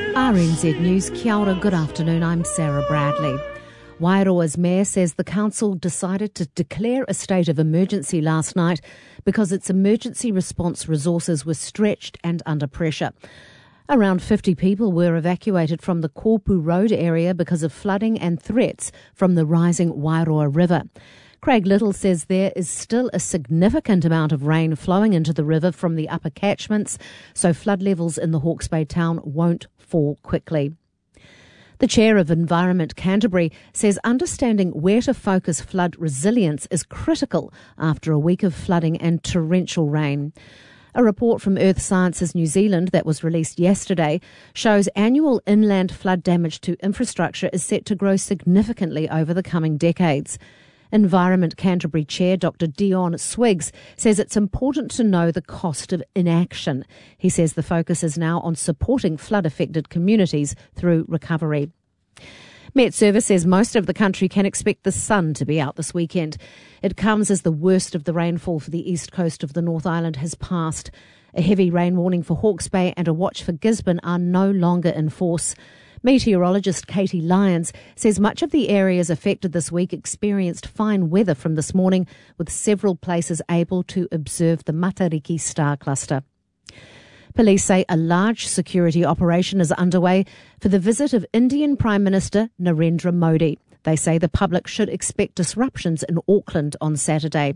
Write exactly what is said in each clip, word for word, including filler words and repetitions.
R N Z News, kia ora, good afternoon, I'm Sarah Bradley. Wairoa's mayor says the council decided to declare a state of emergency last night because its emergency response resources were stretched and under pressure. Around fifty people were evacuated from the Kōpū Road area because of flooding and threats from the rising Wairoa River. Craig Little says there is still a significant amount of rain flowing into the river from the upper catchments, so flood levels in the Hawke's Bay town won't fall quickly. The chair of Environment Canterbury says understanding where to focus flood resilience is critical after a week of flooding and torrential rain. A report from Earth Sciences New Zealand that was released yesterday shows annual inland flood damage to infrastructure is set to grow significantly over the coming decades. Environment Canterbury Chair Doctor Dion Swiggs says it's important to know the cost of inaction. He says the focus is now on supporting flood-affected communities through recovery. Met Service says most of the country can expect the sun to be out this weekend. It comes as the worst of the rainfall for the east coast of the North Island has passed. A heavy rain warning for Hawke's Bay and a watch for Gisborne are no longer in force. Meteorologist Katie Lyons says much of the areas affected this week experienced fine weather from this morning, with several places able to observe the Matariki star cluster. Police say a large security operation is underway for the visit of Indian Prime Minister Narendra Modi. They say the public should expect disruptions in Auckland on Saturday.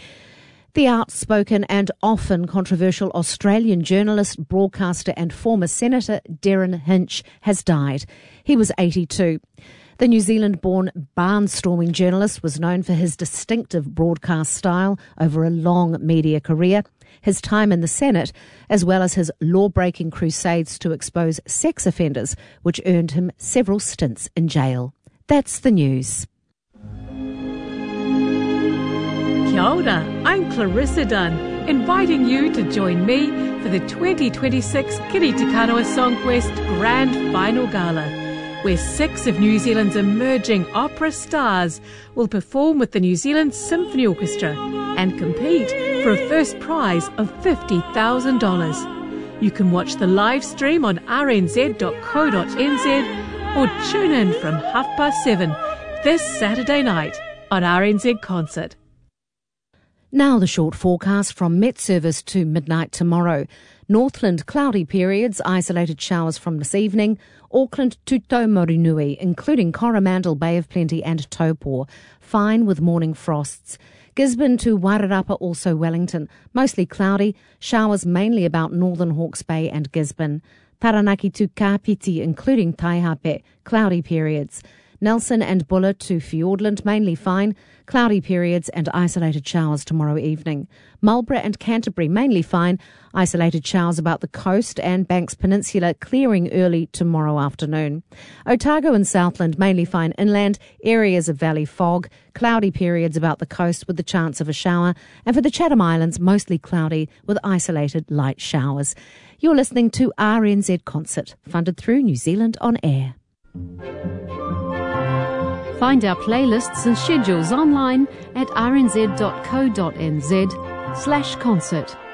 The outspoken and often controversial Australian journalist, broadcaster and former Senator Derryn Hinch has died. He was eighty-two. The New Zealand-born barnstorming journalist was known for his distinctive broadcast style over a long media career, his time in the Senate, as well as his law-breaking crusades to expose sex offenders, which earned him several stints in jail. That's the news. Kia ora, I'm Clarissa Dunn, inviting you to join me for the twenty twenty-six Kiri Te Kanawa Songquest Grand Final Gala, where six of New Zealand's emerging opera stars will perform with the New Zealand Symphony Orchestra and compete for a first prize of fifty thousand dollars. You can watch the live stream on r n z dot co dot n z or tune in from half past seven this Saturday night on R N Z Concert. Now the short forecast from Met Service to midnight tomorrow. Northland cloudy periods, isolated showers from this evening. Auckland to Taumarinui, including Coromandel, Bay of Plenty and Taupō, fine with morning frosts. Gisborne to Wairarapa, also Wellington, mostly cloudy, showers mainly about northern Hawke's Bay and Gisborne. Taranaki to Kapiti, including Taihape, cloudy periods. Nelson and Buller to Fiordland, mainly fine, cloudy periods and isolated showers tomorrow evening. Marlborough and Canterbury, mainly fine, isolated showers about the coast and Banks Peninsula, clearing early tomorrow afternoon. Otago and Southland, mainly fine inland, areas of valley fog, cloudy periods about the coast with the chance of a shower, and for the Chatham Islands, mostly cloudy with isolated light showers. You're listening to R N Z Concert, funded through New Zealand On Air. Find our playlists and schedules online at r n z dot co dot n z slash concert.